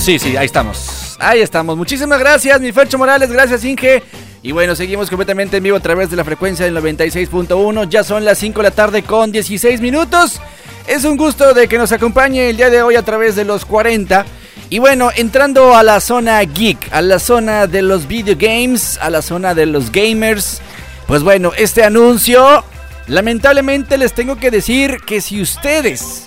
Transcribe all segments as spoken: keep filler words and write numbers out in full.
Sí, sí, ahí estamos. Ahí estamos. Muchísimas gracias, mi Fercho Morales. Gracias, Inge. Y bueno, seguimos completamente en vivo a través de la frecuencia del noventa y seis punto uno. Ya son las cinco de la tarde con dieciséis minutos. Es un gusto de que nos acompañe el día de hoy a través de los cuarenta. Y bueno, entrando a la zona geek, a la zona de los video games, a la zona de los gamers. Pues bueno, este anuncio, lamentablemente les tengo que decir que si ustedes,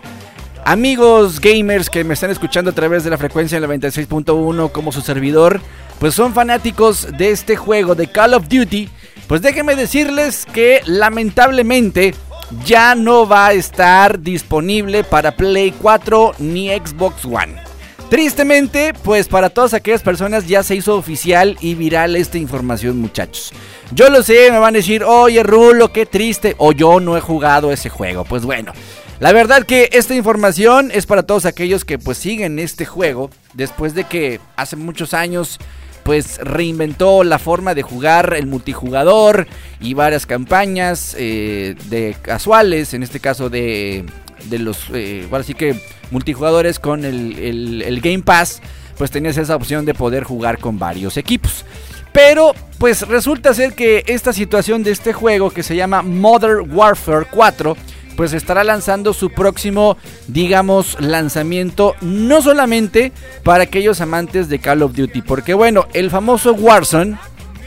amigos gamers que me están escuchando a través de la frecuencia del noventa y seis punto uno como su servidor, pues son fanáticos de este juego de Call of Duty, pues déjenme decirles que lamentablemente ya no va a estar disponible para Play cuatro ni Xbox One. Tristemente, pues para todas aquellas personas ya se hizo oficial y viral esta información, muchachos. Yo lo sé, me van a decir, oye Rulo, qué triste, o yo no he jugado ese juego. Pues bueno, la verdad que esta información es para todos aquellos que pues siguen este juego después de que hace muchos años pues reinventó la forma de jugar el multijugador y varias campañas eh, de casuales, en este caso de, de los, eh, ahora sí que multijugadores con el, el, el Game Pass, pues tenías esa opción de poder jugar con varios equipos. Pero pues resulta ser que esta situación de este juego que se llama Modern Warfare cuatro, pues estará lanzando su próximo, digamos, lanzamiento, no solamente para aquellos amantes de Call of Duty, porque bueno, el famoso Warzone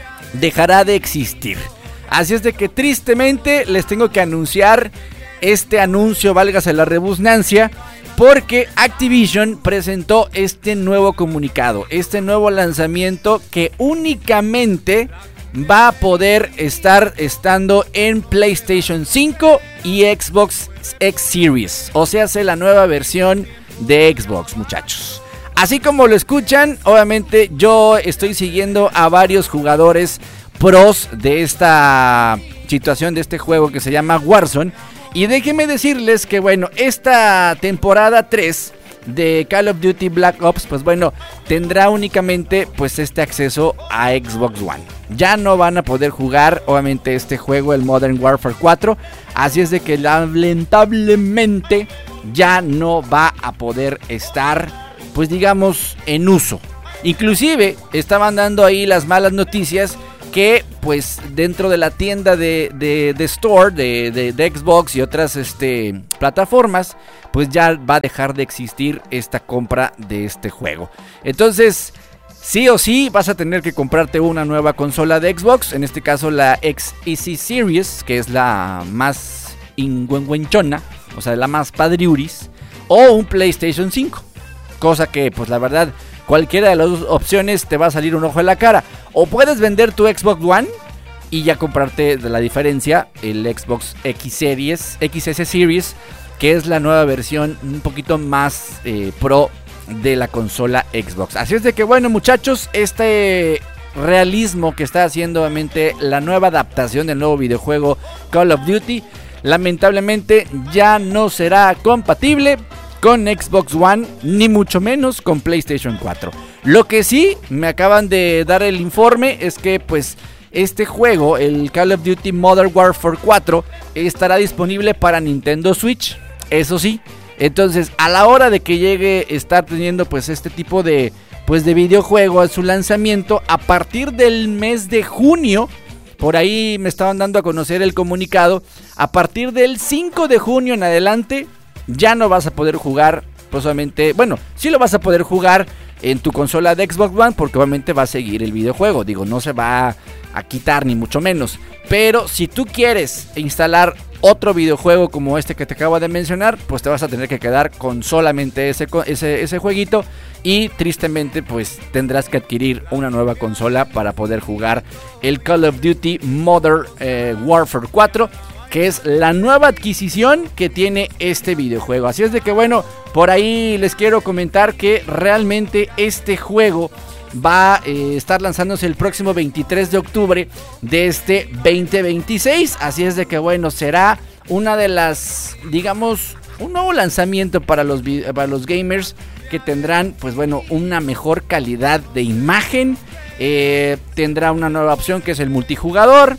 dejará de existir. Así es de que tristemente les tengo que anunciar este anuncio, válgase la redundancia, porque Activision presentó este nuevo comunicado, este nuevo lanzamiento que únicamente va a poder estar estando en PlayStation cinco y Xbox X Series, o sea, hace la nueva versión de Xbox, muchachos. Así como lo escuchan, obviamente yo estoy siguiendo a varios jugadores pros de esta situación, de este juego que se llama Warzone. Y déjenme decirles que bueno, esta temporada tres de Call of Duty Black Ops, pues bueno, tendrá únicamente pues este acceso a Xbox One. Ya no van a poder jugar obviamente este juego, el Modern Warfare cuatro. Así es de que lamentablemente ya no va a poder estar, pues digamos, en uso. Inclusive estaban dando ahí las malas noticias que pues dentro de la tienda de, de, de Store de, de, de Xbox y otras este, plataformas, pues ya va a dejar de existir esta compra de este juego. Entonces, sí o sí vas a tener que comprarte una nueva consola de Xbox, en este caso la X Series, que es la más ingüengüenchona, o sea, la más padriuris, o un PlayStation cinco, cosa que pues la verdad cualquiera de las dos opciones te va a salir un ojo en la cara. O puedes vender tu Xbox One y ya comprarte de la diferencia el Xbox X Series, X S Series, que es la nueva versión un poquito más eh, pro de la consola Xbox. Así es de que bueno, muchachos, este realismo que está haciendo obviamente la nueva adaptación del nuevo videojuego Call of Duty, lamentablemente ya no será compatible con Xbox One, ni mucho menos con PlayStation cuatro. Lo que sí me acaban de dar el informe es que pues este juego, el Call of Duty Modern Warfare cuatro, estará disponible para Nintendo Switch, eso sí. Entonces a la hora de que llegue a estar teniendo pues este tipo de pues de videojuego a su lanzamiento a partir del mes de junio, por ahí me estaban dando a conocer el comunicado, a partir del cinco de junio en adelante ya no vas a poder jugar, pues obviamente, bueno, sí lo vas a poder jugar en tu consola de Xbox One, porque obviamente va a seguir el videojuego, digo, no se va a quitar ni mucho menos. Pero si tú quieres instalar otro videojuego como este que te acabo de mencionar, pues te vas a tener que quedar con solamente ese, ese, ese jueguito. Y tristemente pues tendrás que adquirir una nueva consola para poder jugar el Call of Duty Modern eh, Warfare cuatro, que es la nueva adquisición que tiene este videojuego. Así es de que bueno, por ahí les quiero comentar que realmente este juego va a eh, estar lanzándose el próximo veintitrés de octubre de este veinte veintiséis. Así es de que bueno, será una de las, digamos, un nuevo lanzamiento para los, para los gamers que tendrán, pues bueno, una mejor calidad de imagen. Eh, tendrá una nueva opción que es el multijugador.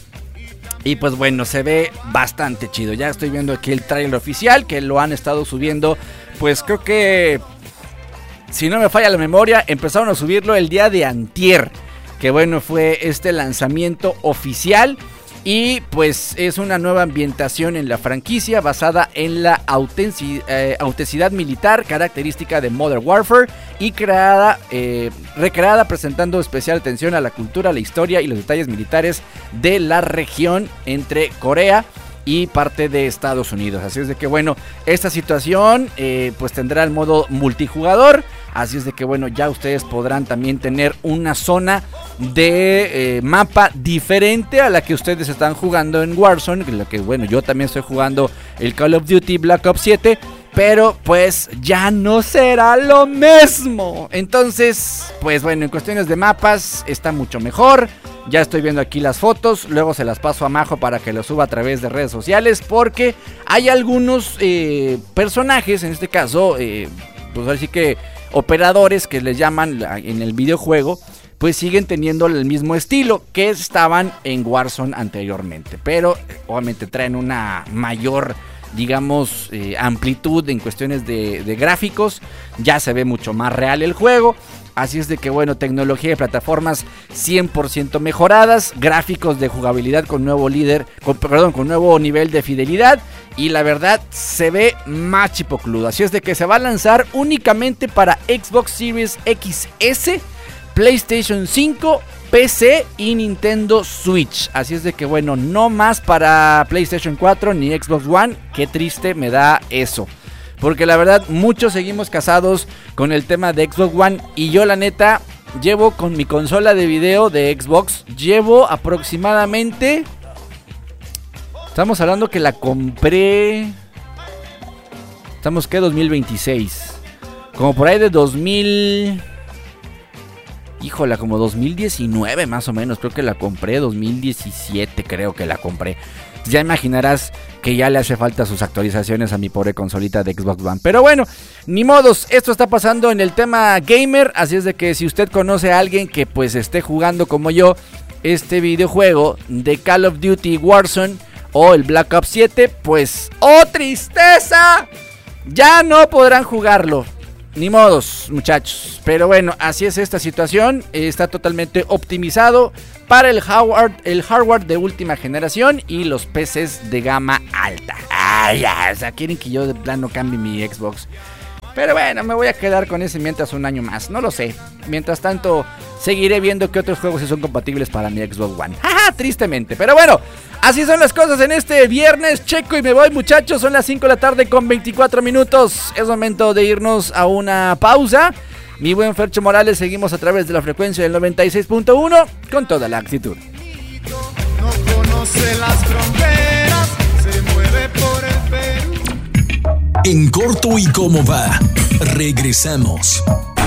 Y pues bueno, se ve bastante chido. Ya estoy viendo aquí el trailer oficial, que lo han estado subiendo, pues creo que si no me falla la memoria, empezaron a subirlo el día de antier, que bueno, fue este lanzamiento oficial. Y pues es una nueva ambientación en la franquicia basada en la autenticidad, eh, autenticidad militar característica de Modern Warfare y creada, eh, recreada presentando especial atención a la cultura, la historia y los detalles militares de la región entre Corea y parte de Estados Unidos. Así es de que bueno, esta situación eh, pues tendrá el modo multijugador. Así es de que bueno, ya ustedes podrán también tener una zona de eh, mapa diferente a la que ustedes están jugando en Warzone. La que bueno, yo también estoy jugando el Call of Duty Black Ops siete, pero pues ya no será lo mismo. Entonces, pues bueno, en cuestiones de mapas está mucho mejor. Ya estoy viendo aquí las fotos, luego se las paso a Majo para que lo suba a través de redes sociales, porque hay algunos eh, personajes, en este caso, eh, pues así que operadores que les llaman en el videojuego, pues siguen teniendo el mismo estilo que estaban en Warzone anteriormente, pero obviamente traen una mayor, digamos, eh, amplitud en cuestiones de, de gráficos. Ya se ve mucho más real el juego. Así es de que bueno, tecnología de plataformas cien por ciento mejoradas, gráficos de jugabilidad con nuevo líder, con, perdón, con nuevo nivel de fidelidad, y la verdad se ve más chipocludo. Así es de que se va a lanzar únicamente para Xbox Series X S, PlayStation cinco, P C y Nintendo Switch. Así es de que bueno, no más para PlayStation cuatro ni Xbox One. Qué triste me da eso, porque la verdad muchos seguimos casados con el tema de Xbox One. Y yo la neta llevo con mi consola de video de Xbox, llevo aproximadamente, estamos hablando que la compré, estamos que dos mil veintiséis, como por ahí de dos mil, híjola, como dos mil diecinueve más o menos, creo que la compré, dos mil diecisiete creo que la compré. Ya imaginarás que ya le hace falta sus actualizaciones a mi pobre consolita de Xbox One. Pero bueno, ni modos, esto está pasando en el tema gamer. Así es de que si usted conoce a alguien que pues esté jugando como yo este videojuego de Call of Duty Warzone o el Black Ops siete, pues ¡oh tristeza! Ya no podrán jugarlo. Ni modos, muchachos. Pero bueno, así es esta situación. Está totalmente optimizado para el hardware, el hardware de última generación y los P Cs de gama alta. Ay, ya, o sea, quieren que yo de plano cambie mi Xbox. Pero bueno, me voy a quedar con ese mientras un año más. No lo sé. Mientras tanto, seguiré viendo qué otros juegos son compatibles para mi Xbox One. Jaja, tristemente. Pero bueno, así son las cosas en este viernes. Checo y me voy, muchachos. Son las cinco de la tarde con veinticuatro minutos. Es momento de irnos a una pausa. Mi buen Fercho Morales, seguimos a través de la frecuencia del noventa y seis punto uno con toda la actitud. No conoce las fronteras, se mueve por el Perú. En corto y cómo va, regresamos.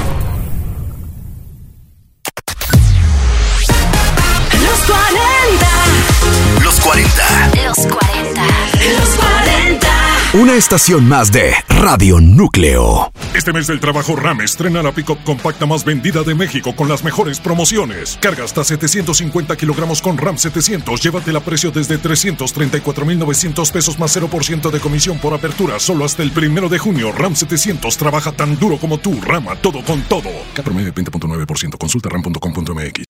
Los cuarenta. Los cuarenta. Los cuarenta. Los cuarenta. Una estación más de Radio Núcleo. Este mes del trabajo RAM estrena la pick-up compacta más vendida de México con las mejores promociones. Carga hasta setecientos cincuenta kilogramos con RAM setecientos. Llévatela a precio desde trescientos treinta y cuatro mil novecientos pesos más cero por ciento de comisión por apertura. Solo hasta el primero de junio. RAM setecientos trabaja tan duro como tú. Rama todo con todo. K promedio de veinte punto nueve por ciento. Consulta ram punto com punto m x.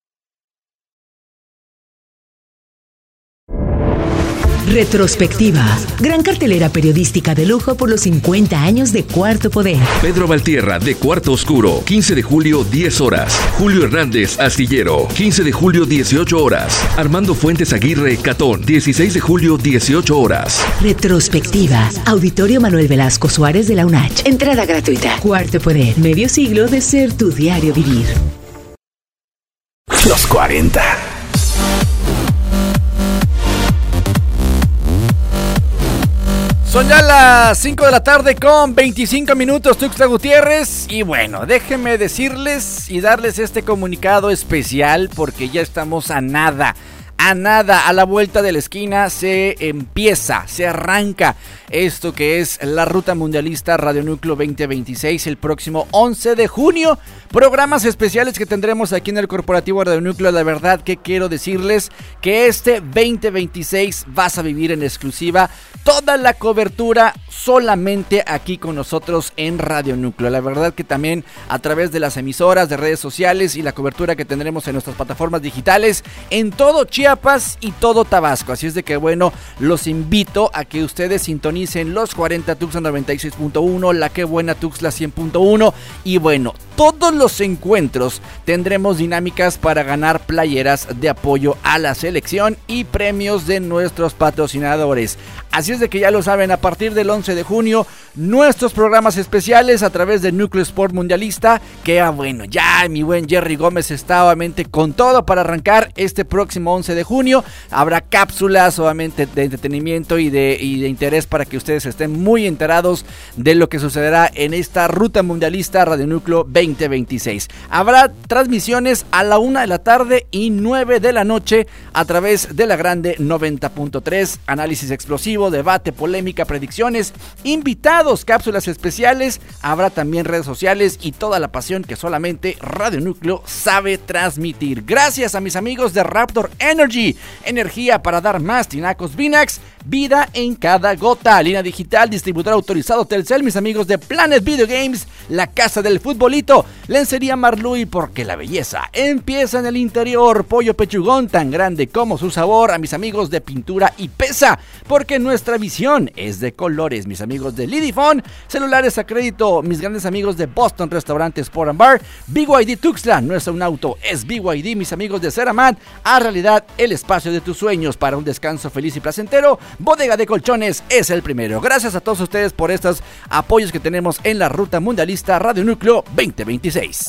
Retrospectiva. Gran cartelera periodística de lujo por los cincuenta años de Cuarto Poder. Pedro Valtierra, de Cuarto Oscuro, quince de julio, diez horas. Julio Hernández, Astillero, quince de julio, dieciocho horas. Armando Fuentes Aguirre, Catón, dieciséis de julio, dieciocho horas. Retrospectiva. Auditorio Manuel Velasco Suárez de la UNACH. Entrada gratuita. Cuarto Poder. Medio siglo de ser tu diario vivir. Los cuarenta. Son ya las cinco de la tarde con veinticinco minutos, Tuxtla Gutiérrez. Y bueno, déjenme decirles y darles este comunicado especial porque ya estamos a nada, a nada, a la vuelta de la esquina se empieza, se arranca esto que es la Ruta Mundialista Radio Núcleo veinte veintiséis el próximo once de junio. Programas especiales que tendremos aquí en el Corporativo Radio Núcleo. La verdad que quiero decirles que este veinte veintiséis vas a vivir en exclusiva toda la cobertura solamente aquí con nosotros en Radio Núcleo. La verdad que también a través de las emisoras, de redes sociales y la cobertura que tendremos en nuestras plataformas digitales en todo Chiapas y todo Tabasco. Así es de que bueno, los invito a que ustedes sintonicen los cuarenta Tuxtla noventa y seis punto uno, la que buena Tuxtla cien punto uno y bueno, todos los encuentros tendremos dinámicas para ganar playeras de apoyo a la selección y premios de nuestros patrocinadores. Así es de que ya lo saben, a partir del once de junio, nuestros programas especiales a través de Núcleo Sport Mundialista, que ah, bueno, ya mi buen Jerry Gómez está obviamente con todo para arrancar este próximo once de junio. Habrá cápsulas obviamente de entretenimiento y de, y de interés para que ustedes estén muy enterados de lo que sucederá en esta Ruta Mundialista Radio Núcleo veinte veintiséis. Habrá transmisiones a la una de la tarde y nueve de la noche a través de la grande noventa punto tres, análisis explosivo, debate, polémica, predicciones, invitados, cápsulas especiales, habrá también redes sociales y toda la pasión que solamente Radio Núcleo sabe transmitir. Gracias a mis amigos de Raptor Energy, energía para dar más, tinacos Vinax, vida en cada gota, línea digital, distribuidor autorizado Telcel, mis amigos de Planet Video Games, la casa del futbolito, lencería Marluy, porque la belleza empieza en el interior, pollo pechugón tan grande como su sabor, a mis amigos de Pintura y Pesa, porque nuestra visión es de colores, mis amigos de Lidifone, celulares a crédito, mis grandes amigos de Boston Restaurante Sport and Bar, B Y D Tuxtla, no es un auto, es B Y D, mis amigos de Ceraman, a realidad el espacio de tus sueños para un descanso feliz y placentero, Bodega de Colchones es el primero. Gracias a todos ustedes por estos apoyos que tenemos en la Ruta Mundialista Radio Núcleo veinte veintiséis.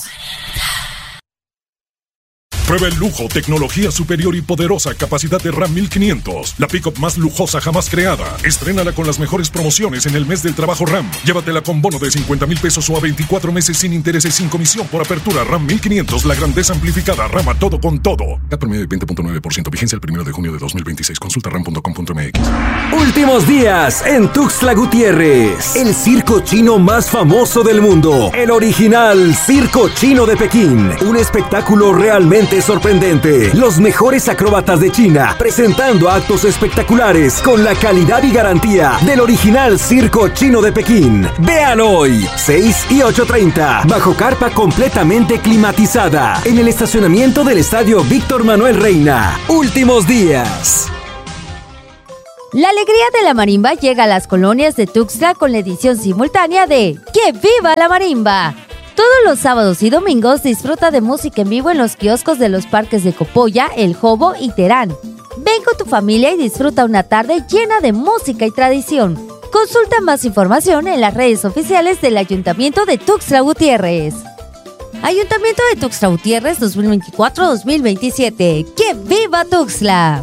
Prueba el lujo, tecnología superior y poderosa capacidad de RAM mil quinientos. La pick-up más lujosa jamás creada. Estrénala con las mejores promociones en el mes del trabajo RAM. Llévatela con bono de cincuenta mil pesos o a veinticuatro meses sin intereses, sin comisión por apertura. RAM mil quinientos, la grandeza amplificada. RAM a todo con todo. Cat promedio de veinte punto nueve por ciento. Vigencia el primero de junio de dos mil veintiséis. Consulta ram punto com punto m x. Últimos días en Tuxtla Gutiérrez. El circo chino más famoso del mundo. El original Circo Chino de Pekín. Un espectáculo realmente sorprendente. Los mejores acróbatas de China presentando actos espectaculares con la calidad y garantía del original Circo Chino de Pekín. Vean hoy, seis y ocho treinta, bajo carpa completamente climatizada en el estacionamiento del Estadio Víctor Manuel Reina. Últimos días. La alegría de la marimba llega a las colonias de Tuxtla con la edición simultánea de ¡Que viva la marimba! Todos los sábados y domingos disfruta de música en vivo en los kioscos de los parques de Copolla, El Jobo y Terán. Ven con tu familia y disfruta una tarde llena de música y tradición. Consulta más información en las redes oficiales del Ayuntamiento de Tuxtla Gutiérrez. Ayuntamiento de Tuxtla Gutiérrez dos mil veinticuatro a dos mil veintisiete. ¡Que viva Tuxtla!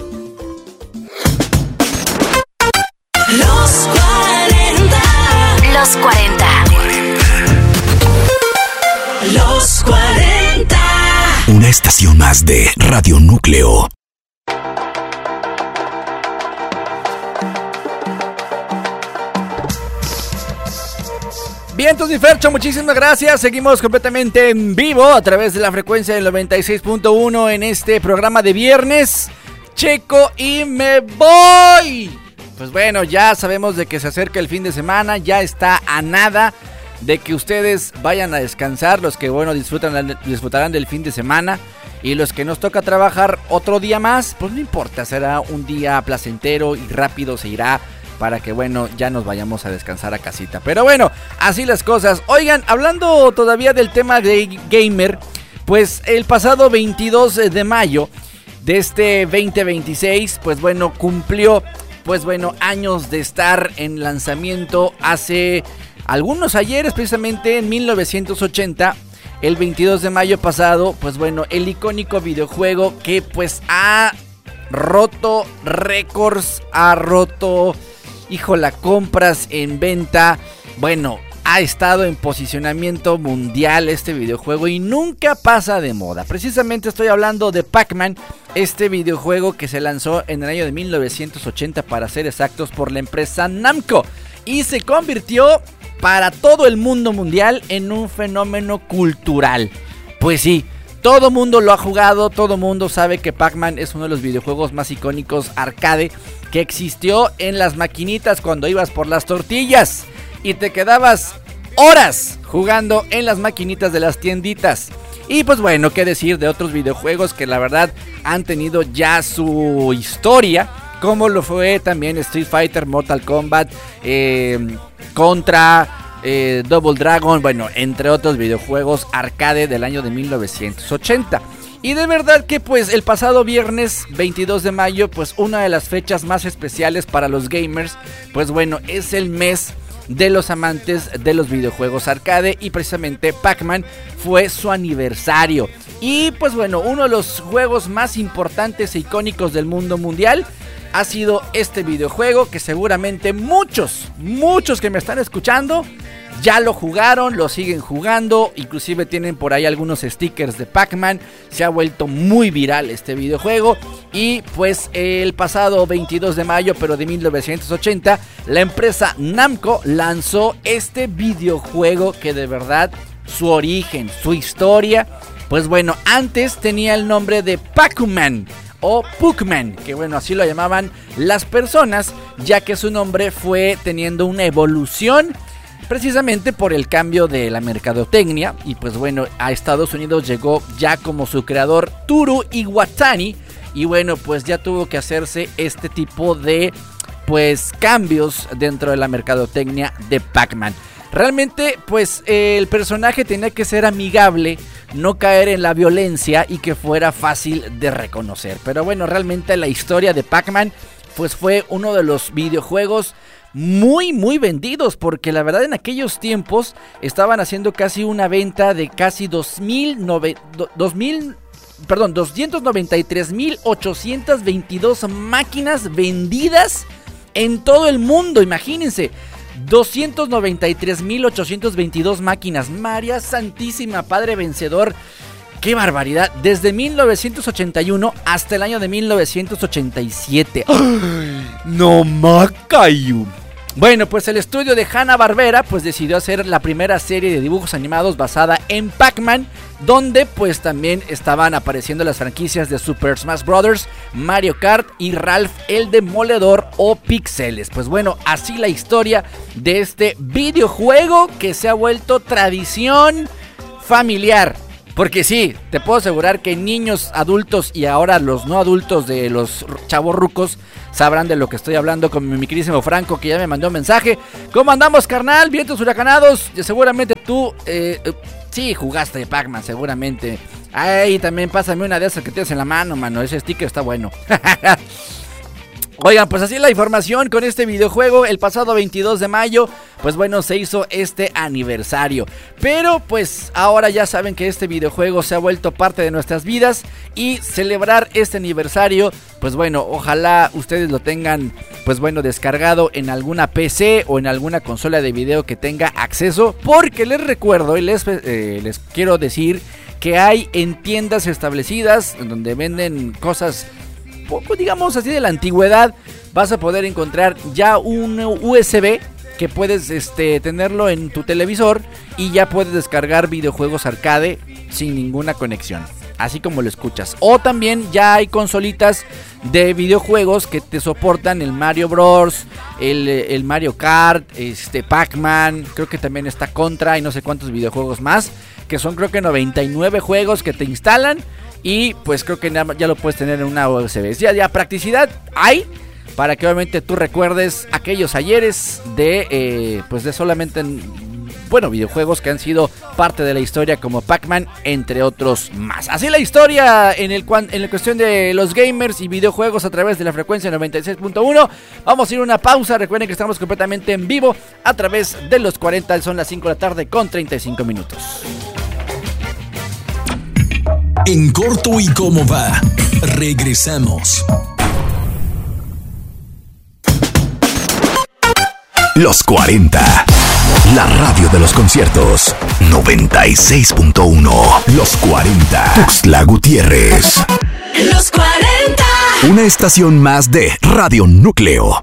Los cuarenta. Los cuarenta. Los cuarenta. Una estación más de Radio Núcleo. Bien, entonces, Fercho, muchísimas gracias. Seguimos completamente en vivo a través de la frecuencia del noventa y seis punto uno en este programa de viernes. Checo y me voy. Pues bueno, ya sabemos de que se acerca el fin de semana, ya está a nada de que ustedes vayan a descansar, los que bueno disfrutan, disfrutarán del fin de semana, y los que nos toca trabajar otro día más, pues no importa, será un día placentero y rápido se irá para que bueno ya nos vayamos a descansar a casita. Pero bueno, así las cosas. Oigan, hablando todavía del tema de gamer, pues el pasado veintidós de mayo de este veinte veintiséis, pues bueno, cumplió pues bueno años de estar en lanzamiento. Hace algunos ayeres, precisamente en mil novecientos ochenta, el veintidós de mayo pasado, pues bueno, el icónico videojuego que pues ha roto récords, ha roto, híjola, compras en venta. Bueno, ha estado en posicionamiento mundial este videojuego y nunca pasa de moda. Precisamente estoy hablando de Pac-Man, este videojuego que se lanzó en el año de mil novecientos ochenta, para ser exactos, por la empresa Namco, y se convirtió para todo el mundo mundial en un fenómeno cultural. Pues sí, todo mundo lo ha jugado, todo mundo sabe que Pac-Man es uno de los videojuegos más icónicos arcade que existió en las maquinitas cuando ibas por las tortillas y te quedabas horas jugando en las maquinitas de las tienditas. Y pues bueno, qué decir de otros videojuegos que la verdad han tenido ya su historia, como lo fue también Street Fighter, Mortal Kombat, eh, Contra, eh, Double Dragon, bueno, entre otros videojuegos arcade del año de mil novecientos ochenta. Y de verdad que pues el pasado viernes veintidós de mayo, pues una de las fechas más especiales para los gamers, pues bueno, es el mes de los amantes de los videojuegos arcade, y precisamente Pac-Man fue su aniversario. Y pues bueno, uno de los juegos más importantes e icónicos del mundo mundial ha sido este videojuego, que seguramente muchos, muchos que me están escuchando ya lo jugaron, lo siguen jugando, inclusive tienen por ahí algunos stickers de Pac-Man. Se ha vuelto muy viral este videojuego. Y pues el pasado veintidós de mayo, pero de mil novecientos ochenta, la empresa Namco lanzó este videojuego que de verdad su origen, su historia, pues bueno, antes tenía el nombre de Pac-Man o Puckman, que bueno, así lo llamaban las personas, ya que su nombre fue teniendo una evolución precisamente por el cambio de la mercadotecnia. Y pues bueno, a Estados Unidos llegó ya como su creador Toru Iwatani, y bueno, pues ya tuvo que hacerse este tipo de pues cambios dentro de la mercadotecnia de Pac-Man. Realmente pues eh, el personaje tenía que ser amigable, no caer en la violencia y que fuera fácil de reconocer. Pero bueno, realmente la historia de Pac-Man pues fue uno de los videojuegos muy muy vendidos, porque la verdad en aquellos tiempos estaban haciendo casi una venta de casi dos mil, perdón, doscientos noventa y tres mil ochocientos veintidós máquinas vendidas en todo el mundo. Imagínense, doscientos noventa y tres mil ochocientos veintidós máquinas. María Santísima, Padre Vencedor, qué barbaridad. Desde mil novecientos ochenta y uno hasta el año de mil novecientos ochenta y siete. ¡Ay! No macayu. Bueno, pues el estudio de Hanna-Barbera pues decidió hacer la primera serie de dibujos animados basada en Pac-Man, donde pues también estaban apareciendo las franquicias de Super Smash Bros., Mario Kart y Ralph el Demoledor o Pixeles. Pues bueno, así la historia de este videojuego que se ha vuelto tradición familiar. Porque sí, te puedo asegurar que niños, adultos y ahora los no adultos de los chavorrucos sabrán de lo que estoy hablando, con mi queridísimo Franco, que ya me mandó un mensaje. ¿Cómo andamos, carnal? Vientos huracanados. Y seguramente tú, eh, eh, sí, jugaste de Pac-Man, seguramente. Ay, también pásame una de esas que tienes en la mano, mano. Ese sticker está bueno. Oigan, pues así la información con este videojuego. El pasado veintidós de mayo, pues bueno, se hizo este aniversario. Pero pues ahora ya saben que este videojuego se ha vuelto parte de nuestras vidas. Y celebrar este aniversario, pues bueno, ojalá ustedes lo tengan, pues bueno, descargado en alguna P C o en alguna consola de video que tenga acceso. Porque les recuerdo y les, eh, les quiero decir que hay en tiendas establecidas en donde venden cosas, poco digamos así de la antigüedad, vas a poder encontrar ya un U S B que puedes este, tenerlo en tu televisor y ya puedes descargar videojuegos arcade sin ninguna conexión, así como lo escuchas. O también ya hay consolitas de videojuegos que te soportan el Mario Bros, el, el Mario Kart, este Pac-Man, creo que también está Contra y no sé cuántos videojuegos más, que son creo que noventa y nueve juegos que te instalan. Y pues creo que ya lo puedes tener en una U S B. Ya, ya practicidad hay para que obviamente tú recuerdes aquellos ayeres de, eh, pues de solamente, bueno, videojuegos que han sido parte de la historia como Pac-Man, entre otros más. Así la historia en el en la cuestión de los gamers y videojuegos a través de la frecuencia noventa y seis punto uno. Vamos a ir a una pausa. Recuerden que estamos completamente en vivo a través de los cuarenta. Son las cinco de la tarde con treinta y cinco minutos. En corto y cómo va, regresamos. Los cuarenta. La radio de los conciertos. noventa y seis punto uno. Los cuarenta. Tuxtla Gutiérrez. Los cuarenta. Una estación más de Radio Núcleo.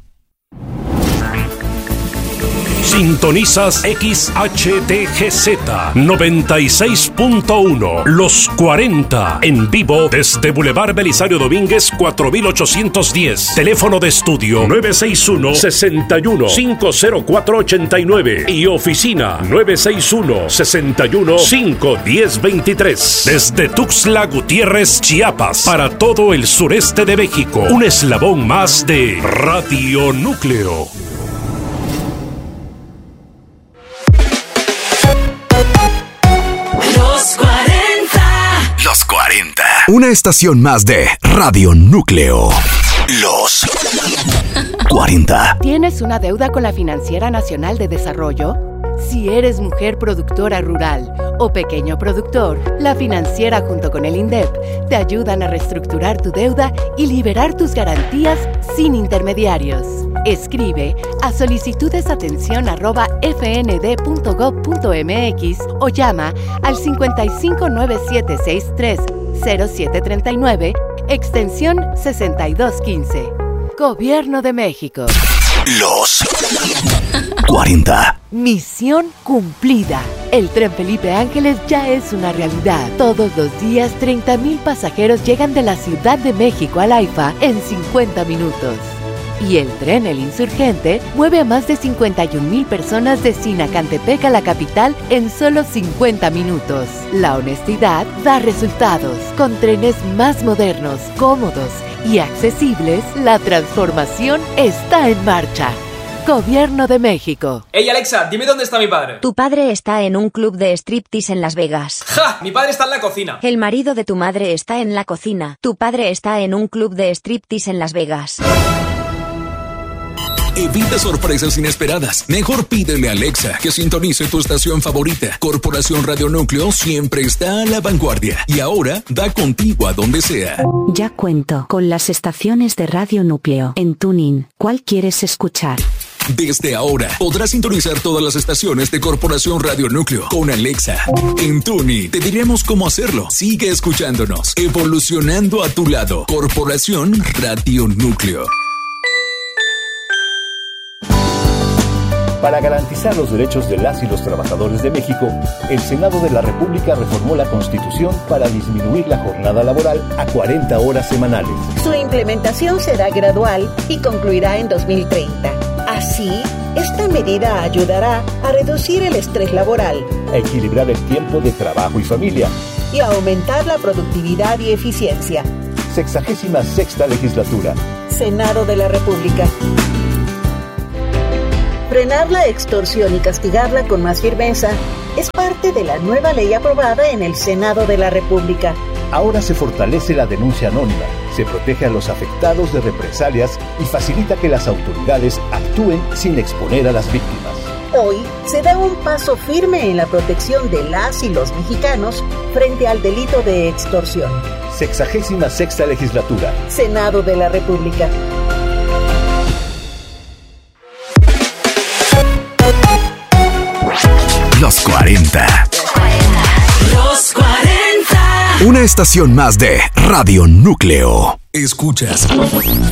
Sintonizas X H D G Z noventa y seis punto uno. Los cuarenta. En vivo desde Boulevard Belisario Domínguez cuatro mil ochocientos diez. Teléfono de estudio nueve seis uno, seis uno, cinco cero cuatro, ocho nueve. Y oficina nueve seis uno, seis uno, cinco uno cero, dos tres. Desde Tuxtla Gutiérrez, Chiapas. Para todo el sureste de México. Un eslabón más de Radio Núcleo. Los cuarenta. Una estación más de Radio Núcleo. Los cuarenta. ¿Tienes una deuda con la Financiera Nacional de Desarrollo? Si eres mujer productora rural o pequeño productor, la Financiera junto con el INDEP te ayudan a reestructurar tu deuda y liberar tus garantías sin intermediarios. Escribe a solicitudesatención arroba fnd.gov.mx o llama al cincuenta y cinco nueve siete sesenta y tres cero siete treinta y nueve, extensión sesenta y dos quince. Gobierno de México. Los cuarenta. Misión cumplida. El Tren Felipe Ángeles ya es una realidad. Todos los días, treinta mil pasajeros llegan de la Ciudad de México al AIFA en cincuenta minutos. Y el tren El Insurgente mueve a más de cincuenta y un mil personas de Sinacantepec a la capital en solo cincuenta minutos. La honestidad da resultados. Con trenes más modernos, cómodos y accesibles, la transformación está en marcha. Gobierno de México. Ey, Alexa, dime dónde está mi padre. Tu padre está en un club de striptease en Las Vegas. ¡Ja! Mi padre está en la cocina. El marido de tu madre está en la cocina. Tu padre está en un club de striptease en Las Vegas. Evita sorpresas inesperadas. Mejor pídele a Alexa que sintonice tu estación favorita. Corporación Radio Núcleo siempre está a la vanguardia. Y ahora da contigo a donde sea. Ya cuento con las estaciones de Radio Núcleo en TuneIn. ¿Cuál quieres escuchar? Desde ahora podrás sintonizar todas las estaciones de Corporación Radio Núcleo con Alexa. En TuneIn te diremos cómo hacerlo. Sigue escuchándonos. Evolucionando a tu lado. Corporación Radio Núcleo. Para garantizar los derechos de las y los trabajadores de México, el Senado de la República reformó la Constitución para disminuir la jornada laboral a cuarenta horas semanales. Su implementación será gradual y concluirá en dos mil treinta. Así, esta medida ayudará a reducir el estrés laboral, a equilibrar el tiempo de trabajo y familia y a aumentar la productividad y eficiencia. Sexagésima sexta legislatura. Senado de la República. Frenar la extorsión y castigarla con más firmeza es parte de la nueva ley aprobada en el Senado de la República. Ahora se fortalece la denuncia anónima, se protege a los afectados de represalias y facilita que las autoridades actúen sin exponer a las víctimas. Hoy se da un paso firme en la protección de las y los mexicanos frente al delito de extorsión. Sexagésima sexta legislatura. Senado de la República. Los cuarenta. Los cuarenta. Una estación más de Radio Núcleo. Escuchas